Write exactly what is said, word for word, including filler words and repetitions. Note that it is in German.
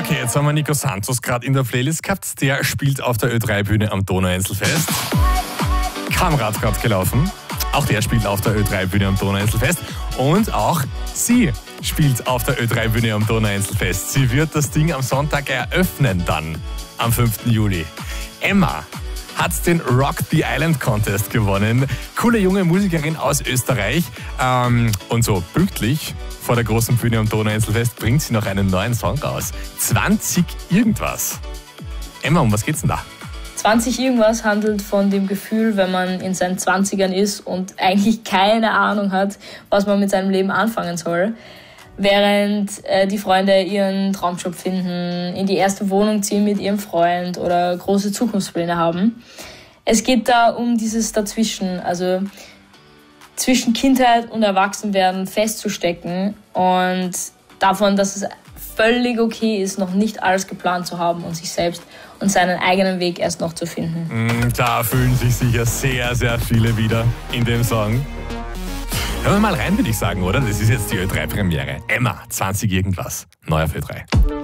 Okay, jetzt haben wir Nico Santos gerade in der Playlist gehabt. Der spielt auf der Ö drei Bühne am Donauinselfest. Kamrad gerade gelaufen. Auch der spielt auf der Ö drei Bühne am Donauinselfest. Und auch sie spielt auf der Ö drei Bühne am Donauinselfest. Sie wird das Ding am Sonntag eröffnen dann, am fünften Juli. Emma hat den Rock the Island Contest gewonnen. Coole junge Musikerin aus Österreich. Ähm, und so pünktlich vor der großen Bühne am Donauinselfest bringt sie noch einen neuen Song raus. zwanzig irgendwas. Emma, um was geht's denn da? zwanzig irgendwas handelt von dem Gefühl, wenn man in seinen Zwanzigern ist und eigentlich keine Ahnung hat, was man mit seinem Leben anfangen soll. Während äh, die Freunde ihren Traumjob finden, in die erste Wohnung ziehen mit ihrem Freund oder große Zukunftspläne haben. Es geht da um dieses Dazwischen, also zwischen Kindheit und Erwachsenwerden festzustecken und davon, dass es völlig okay ist, noch nicht alles geplant zu haben und sich selbst und seinen eigenen Weg erst noch zu finden. Da fühlen sich sicher sehr, sehr viele wieder in dem Song. Hören wir mal rein, würde ich sagen, oder? Das ist jetzt die Ö drei Premiere. Emma, zwanzig irgendwas. Neu auf Ö drei.